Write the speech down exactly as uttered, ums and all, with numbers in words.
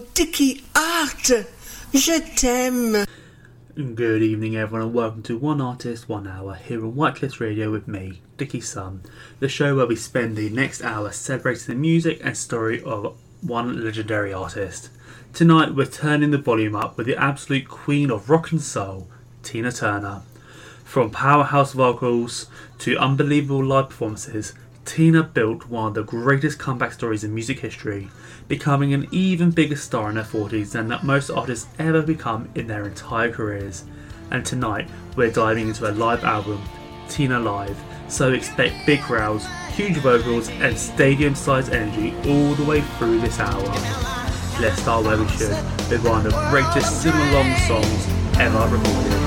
Dickie Art. Je t'aime. Good evening everyone and welcome to One Artist, One Hour here on White Cliffs Radio with me, Dickie Sun, the show where we spend the next hour celebrating the music and story of one legendary artist. Tonight we're turning the volume up with the absolute queen of rock and soul, Tina Turner. From powerhouse vocals to unbelievable live performances, Tina built one of the greatest comeback stories in music history, becoming an even bigger star in her forties than that most artists ever become in their entire careers. And tonight we're diving into her live album, Tina Live, so expect big crowds, huge vocals and stadium-sized energy all the way through this hour. Let's start where we should, with one of the greatest sing-along songs ever recorded.